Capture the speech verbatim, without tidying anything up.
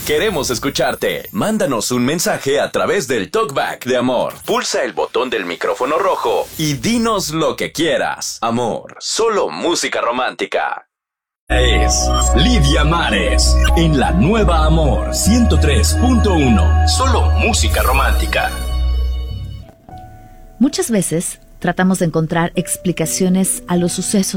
Queremos escucharte. Mándanos un mensaje a través del Talkback de Amor. Pulsa el botón del micrófono rojo y dinos lo que quieras. Amor, solo música romántica. Es Lidia Mares en la nueva Amor ciento tres punto uno. Solo música romántica. Muchas veces tratamos de encontrar explicaciones a los sucesos